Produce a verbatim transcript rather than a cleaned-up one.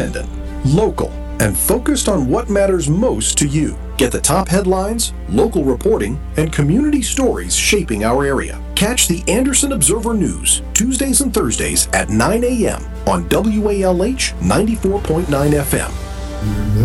independent, local, and focused on what matters most to you. Get the top headlines, local reporting, and community stories shaping our area. Catch the Anderson Observer News Tuesdays and Thursdays at nine a.m. on W A L H ninety-four point nine F M.